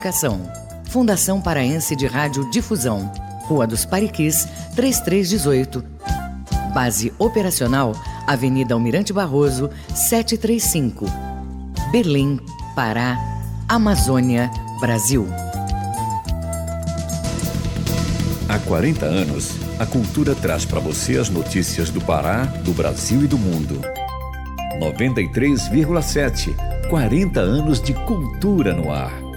Fundação Paraense de Rádio Difusão, Rua dos Pariquis, 3318. Base operacional, Avenida Almirante Barroso, 735. Belém, Pará, Amazônia, Brasil. Há 40 anos, a Cultura traz para você as notícias do Pará, do Brasil e do mundo. 93,7. 40 anos de cultura no ar.